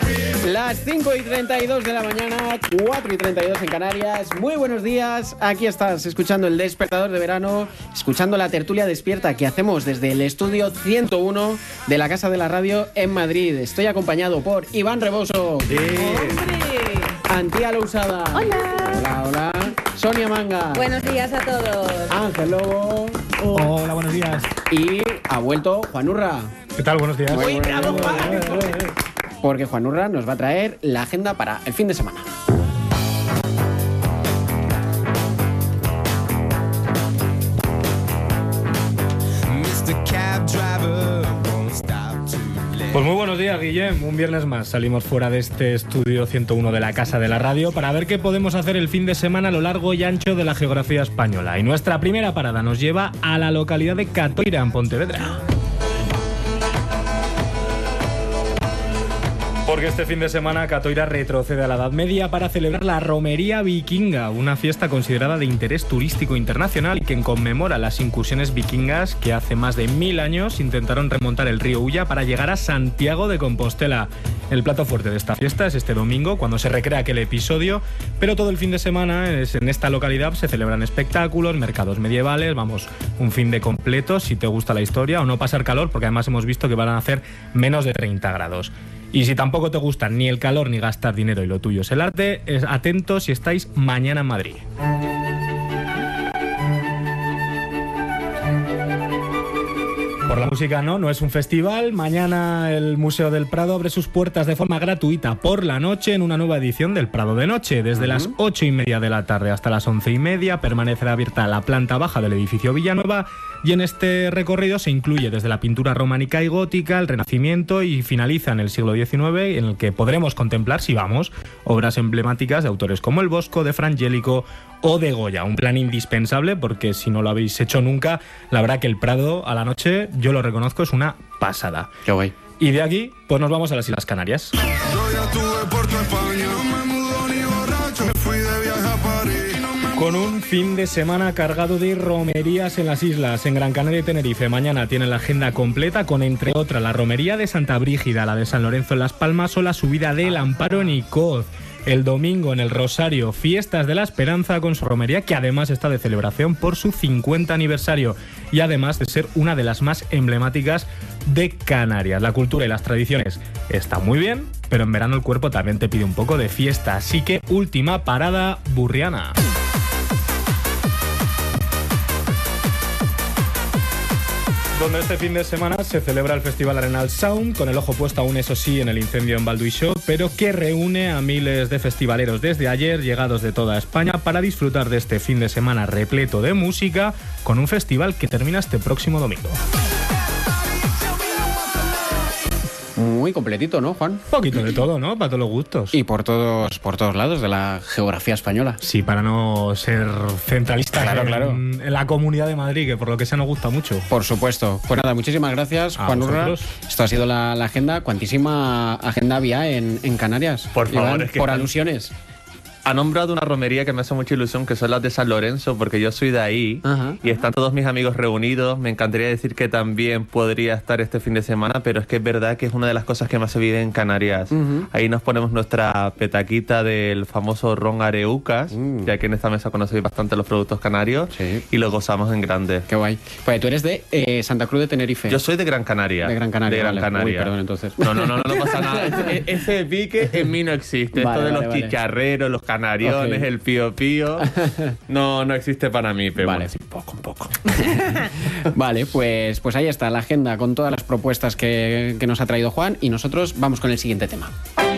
Las 5:32 de la mañana, 4:32 en Canarias. Muy buenos días, aquí estás escuchando el Despertador de Verano, escuchando la tertulia despierta que hacemos desde el estudio 101 de la Casa de la Radio en Madrid. Estoy acompañado por Iván Reboso. Sí. Antía Lousada. Hola. Sonia Manga. Buenos días a todos. Ángel Lobo. Hola, buenos días. Y ha vuelto Juan Urra. ¿Qué tal? Buenos días. Muy bravo, Juan. Porque Juan Urra nos va a traer la agenda para el fin de semana. Pues muy buenos días, Guillem. Un viernes más salimos fuera de este estudio 101 de la Casa de la Radio para ver qué podemos hacer el fin de semana a lo largo y ancho de la geografía española. Y nuestra primera parada nos lleva a la localidad de Catoira, en Pontevedra. Porque este fin de semana Catoira retrocede a la Edad Media para celebrar la Romería Vikinga, una fiesta considerada de interés turístico internacional y que conmemora las incursiones vikingas que hace más de 1000 años intentaron remontar el río Ulla para llegar a Santiago de Compostela. El plato fuerte de esta fiesta es este domingo, cuando se recrea aquel episodio, pero todo el fin de semana en esta localidad se celebran espectáculos, mercados medievales, vamos, un fin de completo si te gusta la historia o no pasar calor, porque además hemos visto que van a hacer menos de 30 grados. Y si tampoco te gusta ni el calor ni gastar dinero y lo tuyo es el arte, atentos si estáis mañana en Madrid. Por la música no es un festival. Mañana el Museo del Prado abre sus puertas de forma gratuita por la noche en una nueva edición del Prado de Noche. Desde las 8:30 de la tarde hasta las 11:30 permanecerá abierta la planta baja del edificio Villanueva y en este recorrido se incluye desde la pintura románica y gótica, el Renacimiento y finaliza en el siglo XIX, en el que podremos contemplar, si vamos, obras emblemáticas de autores como El Bosco, de Frangélico o de Goya. Un plan indispensable porque si no lo habéis hecho nunca, la verdad que el Prado a la noche, yo lo reconozco, es una pasada. Qué guay. Y de aquí, pues nos vamos a las Islas Canarias. Con un fin de semana cargado de romerías en las islas. En Gran Canaria y Tenerife mañana tienen la agenda completa con, entre otras, la romería de Santa Brígida, la de San Lorenzo en Las Palmas o la subida del Amparo en Icoz. El domingo en el Rosario, Fiestas de la Esperanza con su romería, que además está de celebración por su 50 aniversario y además de ser una de las más emblemáticas de Canarias. La cultura y las tradiciones están muy bien, pero en verano el cuerpo también te pide un poco de fiesta. Así que última parada, Burriana. Donde este fin de semana se celebra el Festival Arenal Sound, con el ojo puesto aún, eso sí, en el incendio en Balduixó, pero que reúne a miles de festivaleros desde ayer, llegados de toda España, para disfrutar de este fin de semana repleto de música, con un festival que termina este próximo domingo. Muy completito, ¿no, Juan? Poquito de todo, ¿no? Para todos los gustos. Y por todos lados de la geografía española. Sí, para no ser centralistas Claro. en la Comunidad de Madrid, que por lo que sea nos gusta mucho. Por supuesto. Pues nada, muchísimas gracias, A Juan Urra. vosotros. Esto ha sido la agenda. Cuantísima agenda había en Canarias. Por favor, Iván, es que por están- alusiones. Ha nombrado una romería que me hace mucha ilusión, que son las de San Lorenzo, porque yo soy de ahí. Ajá. Y están todos mis amigos reunidos. Me encantaría decir que también podría estar este fin de semana, pero es que es verdad que es una de las cosas que más se vive en Canarias. Ahí nos ponemos nuestra petaquita del famoso ron Areucas, ya que en esta mesa conocéis bastante los productos canarios, Sí. y lo gozamos en grande. Qué guay. Pues tú eres de Santa Cruz de Tenerife. Yo soy de Gran Canaria. De Gran Canaria, De Gran vale. Canaria. Uy, perdón, entonces. No pasa nada. Ese pique en mí no existe. Vale, Esto de vale, los vale. chicharreros, los canariones, Ok. el pío pío, no existe para mí, pero Vale. bueno, sí, un poco. Vale, pues ahí está la agenda con todas las propuestas que nos ha traído Juan y nosotros vamos con el siguiente tema.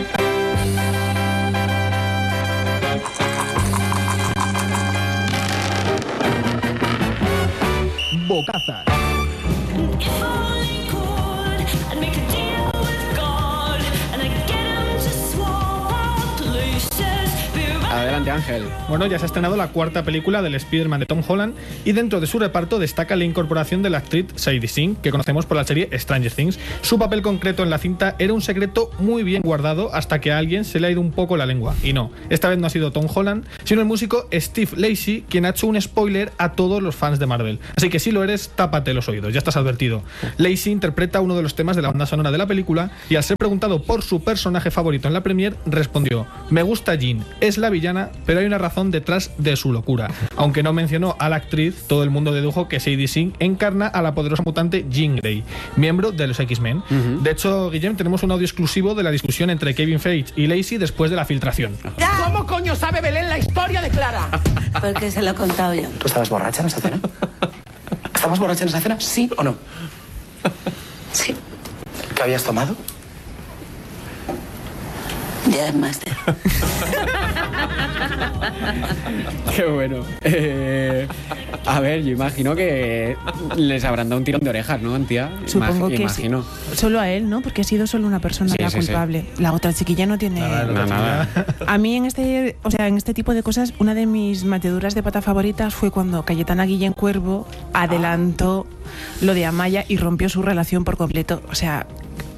Bocazas. Adelante, Ángel. Bueno, ya se ha estrenado la cuarta película del Spider-Man de Tom Holland y dentro de su reparto destaca la incorporación de la actriz Sadie Sink, que conocemos por la serie Stranger Things. Su papel concreto en la cinta era un secreto muy bien guardado hasta que a alguien se le ha ido un poco la lengua. Y no, esta vez no ha sido Tom Holland, sino el músico Steve Lacy, quien ha hecho un spoiler a todos los fans de Marvel. Así que si lo eres, tápate los oídos, ya estás advertido. Lacy interpreta uno de los temas de la banda sonora de la película y al ser preguntado por su personaje favorito en la premier, respondió: me gusta Jean, es la villana, pero hay una razón detrás de su locura. Aunque no mencionó a la actriz, todo el mundo dedujo que Sadie Sink encarna a la poderosa mutante Jean Grey, miembro de los X-Men. De hecho, Guillem, tenemos un audio exclusivo de la discusión entre Kevin Feige y Lacy después de la filtración. ¿Cómo coño sabe Belén la historia de Clara? Porque se lo he contado yo. ¿Tú estabas borracha en esa cena? ¿Estabas borracha en esa cena? ¿Sí o no? Sí, ¿Qué habías tomado? ya es máster. Qué bueno. A ver, yo imagino que les habrán dado un tirón de orejas, ¿no, tía? Supongo que imagino. sí. Solo a él, ¿no? Porque ha sido solo una persona la culpable. La otra chiquilla no tiene... Nada. A mí en este tipo de cosas, una de mis meteduras de pata favoritas fue cuando Cayetana Guillén Cuervo adelantó lo de Amaya y rompió su relación por completo. O sea,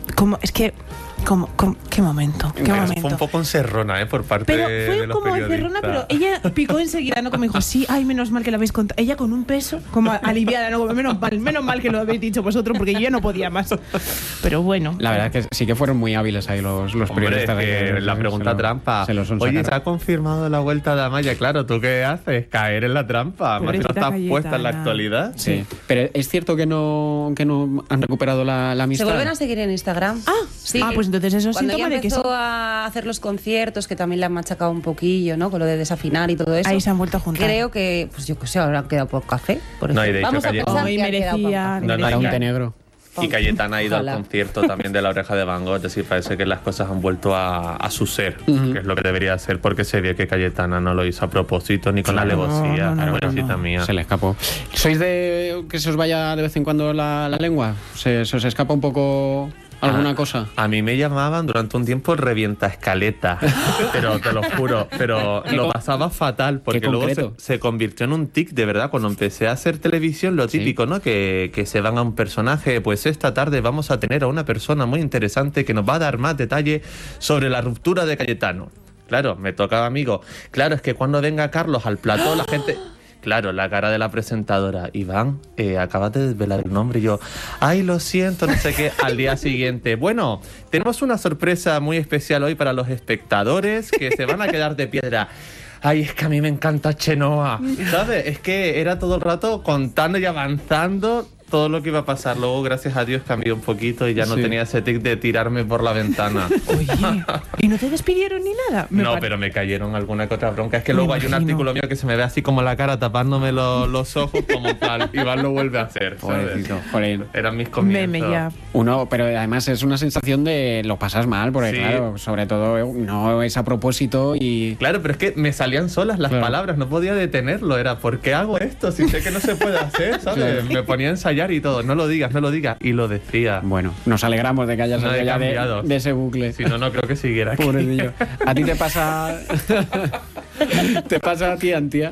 qué momento. Fue un poco encerrona, por parte Pero de fue los como periodistas. encerrona, pero ella picó enseguida, ¿no? Como dijo, sí, ay, menos mal que lo habéis contado. Ella con un peso, como aliviada, ¿no? Como, menos mal que lo habéis dicho vosotros, porque yo ya no podía más. Pero bueno. La verdad es que sí que fueron muy hábiles ahí los periodistas. Hombre, la pregunta trampa. Oye, ¿se ha confirmado la vuelta de Amaya? Claro, ¿tú qué haces? Caer en la trampa. Más que no estás puesta en la actualidad. Sí. Pero es cierto que no han recuperado la amistad. Se vuelven a seguir en Instagram. Sí. Pues entonces eso Cuando síntoma ella de que empezó a hacer los conciertos, que también le han machacado un poquillo, ¿no? Con lo de desafinar y todo eso. Ahí se han vuelto a juntar. Creo que, pues yo qué sé, ahora han quedado por café. Por No, eso. y de hecho Vamos a Cayetana- pensar Hoy que han quedado por merecía- café. No, Para un y- té negro. Y Cayetana ha ido Ojalá. al concierto también de La Oreja de Van Gogh, es decir, parece que las cosas han vuelto a su ser, que es lo que debería ser, porque se ve que Cayetana no lo hizo a propósito ni con la alevosía, pobrecita mía. Se le escapó. ¿Sois de que se os vaya de vez en cuando la lengua? ¿Se os escapa un poco alguna cosa? A mí me llamaban durante un tiempo revienta escaleta, pero te lo juro, pero lo pasaba fatal porque luego se convirtió en un tic de verdad. Cuando empecé a hacer televisión, lo típico, ¿no? Que se van a un personaje, pues esta tarde vamos a tener a una persona muy interesante que nos va a dar más detalle sobre la ruptura de Cayetano. Claro, me tocaba amigo. Claro, es que cuando venga Carlos al plató, la gente... Claro, la cara de la presentadora. Iván, acabas de desvelar el nombre. Y yo, ay, lo siento, no sé qué. Al día siguiente, bueno, tenemos una sorpresa muy especial hoy para los espectadores que se van a quedar de piedra. Ay, es que a mí me encanta Chenoa, ¿sabes? Es que era todo el rato contando y avanzando todo lo que iba a pasar. Luego, gracias a Dios, cambió un poquito y ya no tenía ese tic de tirarme por la ventana. Oye, ¿y no te despidieron ni nada? Pero me cayeron alguna que otra bronca. Es que luego hay un artículo mío que se me ve así como la cara tapándome los ojos como tal. Iván lo vuelve a hacer, ¿sabes? Eran mis comienzos. Meme ya. Pero además es una sensación de lo pasas mal, porque claro, sobre todo no es a propósito y... Claro, pero es que me salían solas las palabras, no podía detenerlo. Era, ¿por qué hago esto? Si sé que no se puede hacer, ¿sabes? Me ponía a ensayar y todo. No lo digas. Y lo decía. Bueno, nos alegramos de que hayas salido ya de ese bucle. Si no, no creo que siguiera aquí. Pobre niño. ¿A ti te pasa...? ¿Te pasa a ti, Antía?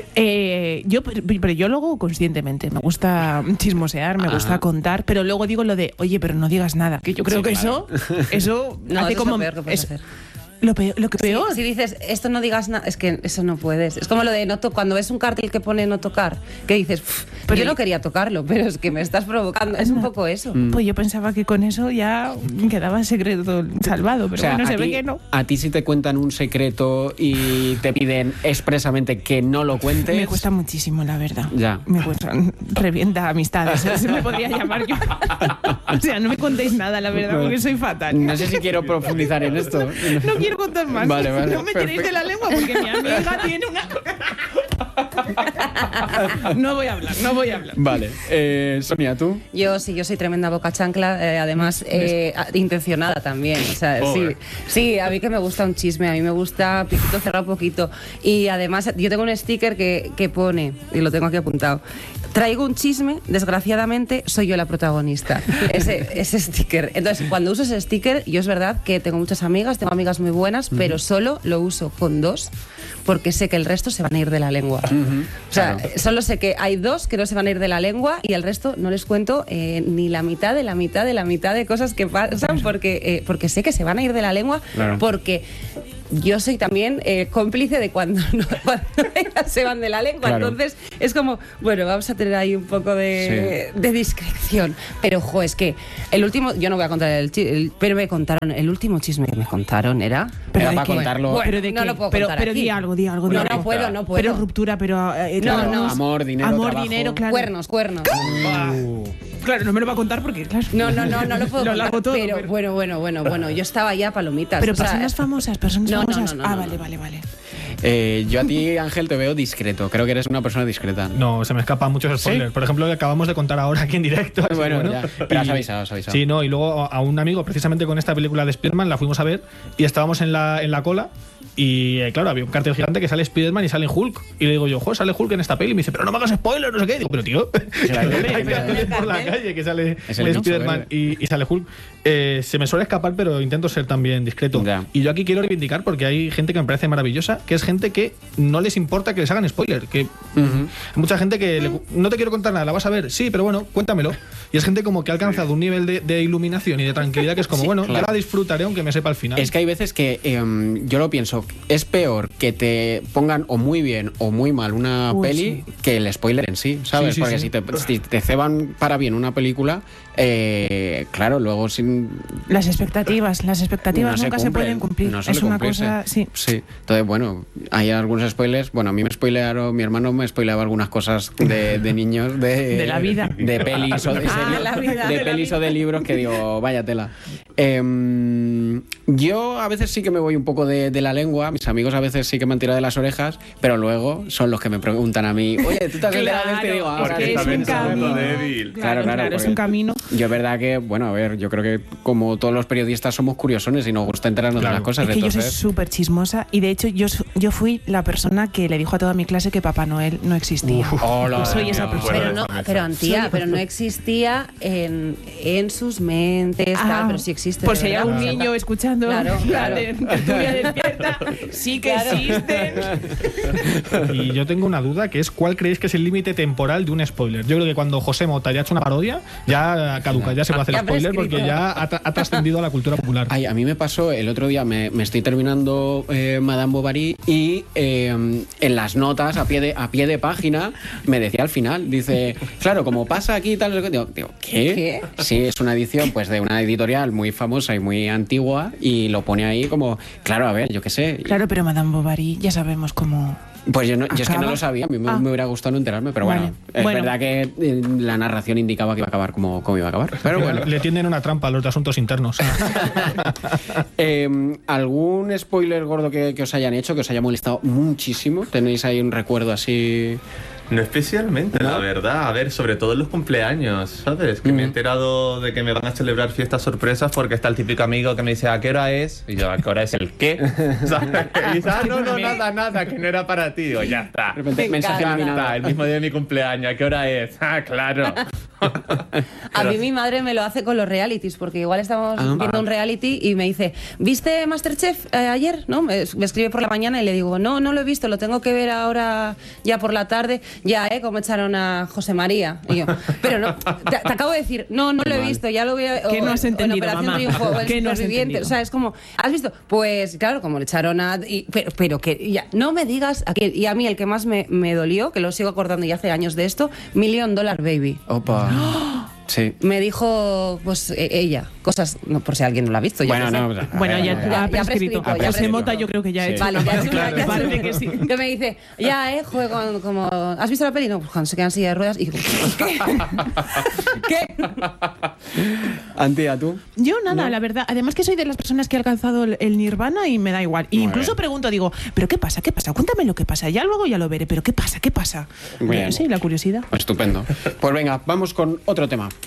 Pero yo lo hago conscientemente. Me gusta chismosear, me gusta contar, pero luego digo lo de, oye, pero no digas nada. Que yo creo que claro. eso No, hace eso como... es lo peor que puedes hacer. Lo que peor. Si dices, esto no digas nada, es que eso no puedes. Es como lo de cuando ves un cartel que pone no tocar, que dices, pero yo no quería tocarlo, pero es que me estás provocando. Es un poco eso. Pues yo pensaba que con eso ya quedaba el secreto salvado, pero bueno, se ve que no. A ti si te cuentan un secreto y te piden expresamente que no lo cuentes... Me cuesta muchísimo, la verdad. Ya. Me cuesta, revienta amistades, se me podría llamar yo. O sea, no me contéis nada, la verdad, porque soy fatal. No sé si quiero profundizar en esto. No quiero contar más. Vale, no me tiréis de la lengua porque mi amiga tiene una... No voy a hablar. Vale. Sonia, ¿tú? Yo soy tremenda boca chancla, además intencionada también. O sea, sí, a mí que me gusta un chisme, a mí me gusta piquito cerrado poquito. Y además yo tengo un sticker que pone, y lo tengo aquí apuntado, traigo un chisme, desgraciadamente soy yo la protagonista. Ese sticker. Entonces, cuando uso ese sticker, yo es verdad que tengo muchas amigas, tengo amigas muy buenas, pero solo lo uso con 2 porque sé que el resto se van a ir de la lengua. O sea, solo sé que hay 2 que no se van a ir de la lengua y al resto no les cuento ni la mitad de cosas que pasan porque sé que se van a ir de la lengua, porque yo soy también cómplice de cuando ellas se van de la lengua. Entonces es como, bueno, vamos a tener ahí un poco de discreción. Pero, es que el último, yo no voy a contar pero me contaron, el último chisme que me contaron era... Pero para contarlo... Bueno, ¿Pero de no qué? lo puedo contar Pero aquí. di algo. No puedo. Pero ruptura, pero... No. Amor, dinero, trabajo. dinero, claro. Cuernos. Claro, no me lo va a contar porque, claro... No lo puedo Lo contar. largo todo, pero bueno, yo estaba ya palomitas. Pero o sea, personas famosas. No. Vale. Yo a ti, Ángel, te veo discreto. Creo que eres una persona discreta. No, se me escapan muchos spoilers. ¿Sí? Por ejemplo, le acabamos de contar ahora aquí en directo. así Bueno, que ya. Pero has avisado. Sí, no, y luego a un amigo, precisamente con esta película de Spider-Man, la fuimos a ver y estábamos en la cola. Y claro, había un cartel gigante que sale Spider-Man y sale Hulk. Y le digo yo, sale Hulk en esta peli. Y me dice, pero no me hagas spoiler, no sé qué. Y digo, pero tío, por la calle que sale Spider-Man y sale Hulk. Se me suele escapar, pero intento ser también discreto. Ya. Y yo aquí quiero reivindicar, porque hay gente que me parece maravillosa, que es gente que no les importa que les hagan spoiler. Que hay mucha gente que no te quiero contar nada, la vas a ver, sí, pero bueno, cuéntamelo. Y es gente como que ha alcanzado un nivel de iluminación y de tranquilidad que es como, ya la disfrutaré aunque me sepa al final. Es que hay veces que yo lo pienso, es peor que te pongan o muy bien o muy mal una peli que el spoiler en sí, ¿sabes? Sí, Porque sí. si te ceban para bien una película, claro, luego sin... Las expectativas no nunca se pueden cumplir. No Es una cosa, sí. Entonces, bueno, hay algunos spoilers. Bueno, a mí mi hermano me spoileaba algunas cosas de niños, de la vida. de pelis o de series, la vida. de pelis o de libros que digo, vaya tela. Yo a veces sí que me voy un poco de la lengua. Mis amigos a veces sí que me han tirado de las orejas, pero luego son los que me preguntan a mí, oye, ¿tú te has enterado de este? Y digo, ahora porque es un camino. Claro, es un camino. Yo es verdad que, bueno, a ver, yo creo que como todos los periodistas somos curiosones y nos gusta enterarnos de las cosas. Es que yo soy entonces... súper chismosa y de hecho yo fui la persona que le dijo a toda mi clase que Papá Noel no existía. Soy esa persona. Pero no existía en sus mentes, pero sí existe. Por si hay ¿verdad? algún niño escuchando Claro. la tertulia despierta, sí que existen. Y yo tengo una duda, que es ¿cuál creéis que es el límite temporal de un spoiler? Yo creo que cuando José Mota ya ha hecho una parodia, ya caduca, ya se puede hacer Ya spoiler prescrito. porque ya ha trascendido a la cultura popular. Ay, a mí me pasó el otro día, me estoy terminando Madame Bovary y en las notas, a pie de página, me decía al final, dice, claro, como pasa aquí tal, digo, ¿qué? Sí, es una edición pues de una editorial muy famosa y muy antigua y lo pone ahí como, claro, a ver, yo qué sé. Claro, pero Madame Bovary ya sabemos cómo... Pues yo es que ¿Acaba? no lo sabía, a mí me hubiera gustado no enterarme, pero Vale. bueno, es verdad que la narración indicaba que iba a acabar como iba a acabar. Pero bueno. Le tienden una trampa a los de asuntos internos. ¿Algún spoiler gordo que os hayan hecho, que os haya molestado muchísimo? ¿Tenéis ahí un recuerdo así? No especialmente, la verdad. A ver, sobre todo en los cumpleaños, ¿sabes? Que me he enterado de que me van a celebrar fiestas sorpresas porque está el típico amigo que me dice, ¿a qué hora es? Y yo, ¿a qué hora es el qué? ¿Sabes? Y dice, no, nada, que no era para ti. Digo, ya está. De repente, mensaje Ya eliminado. está, el mismo día de mi cumpleaños, ¿a qué hora es? Ah, claro. A mí mi madre me lo hace con los realities, porque igual estamos viendo un reality y me dice, ¿viste Masterchef ayer? ¿No? Me escribe por la mañana y le digo, no lo he visto, lo tengo que ver ahora ya por la tarde. Ya, como echaron a José María. Y yo, pero no, te acabo de decir, no lo he visto, ya lo voy a... ¿Qué no has entendido, en Operación mamá? Triunfo, o el ¿Qué no has Superviviente. entendido? O sea, es como, ¿has visto? Pues claro, como le echaron a... pero que ya, no me digas... Y a mí el que más me dolió, que lo sigo acordando ya hace años de esto, $1 Million Baby. Opa. Sí. me dijo, pues ella, cosas, no, por si alguien no lo ha visto. yo Bueno, qué sé. no, o sea, Bueno, a ver, ya ha prescrito. ya José prescrito. Mota yo creo que ya ha hecho. Vale, ya es una, ya Parece es que sí. que me dice, joder, como, ¿has visto la peli? No, pues cuando se quedan en silla de ruedas y digo, ¿qué? ¿Qué? Antía, ¿tú? Yo nada, la verdad. Además que soy de las personas que ha alcanzado el nirvana y me da igual. Y Muy incluso bien. pregunto, digo, ¿pero qué pasa? ¿Qué pasa? Cuéntame lo que pasa. Ya luego ya lo veré, pero ¿qué pasa? ¿Qué pasa? Muy bien. Sí, la curiosidad. Estupendo. Pues venga, vamos con otro tema.